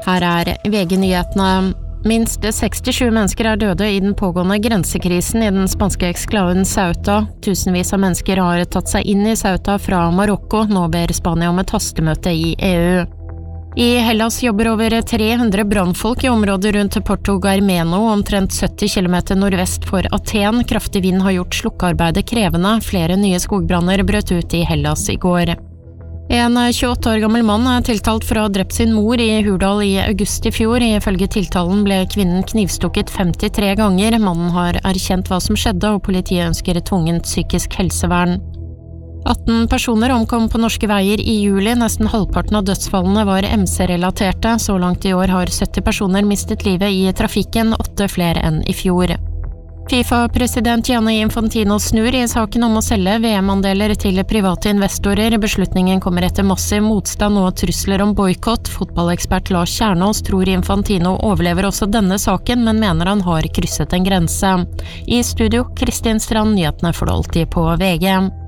Her VG-nyhetene. Minst 67 mennesker døde i den pågående grensekrisen i den spanske eksklaven Ceuta. Tusenvis av mennesker har tatt seg inn i Ceuta fra Marokko. Nå ber Spania om et hastemøte i EU. I Hellas jobber over 300 brannfolk i området rundt Porto Germeno, omtrent 70 km nordvest for Aten. Kraftig vind har gjort slukkearbeidet krevende. Flere nye skogbranner brøt ut i Hellas i går. En 28 år gammel mann tiltalt for å ha drept sin mor i Hurdal i august i fjor. Ifølge tiltalen ble kvinnen knivstukket 53 ganger. Mannen har erkjent hva som skjedde, og politiet ønsker tvungent psykisk helsevern. 18 personer omkom på norske veier i juli. Nesten halvparten av dødsfallene var MC-relaterte. Så langt i år har 70 personer mistet livet i trafikken, 8 flere enn i fjor. FIFA-president Gianni Infantino snur i saken om å selge VM-andeler til private investorer. Beslutningen kommer etter massiv motstand og trusler om boykott. Fotballekspert Lars Kjernås tror Infantino overlever også denne saken, men mener han har krysset en grense. I studio, Kristin Strand, nyhetene får du alltid på VG.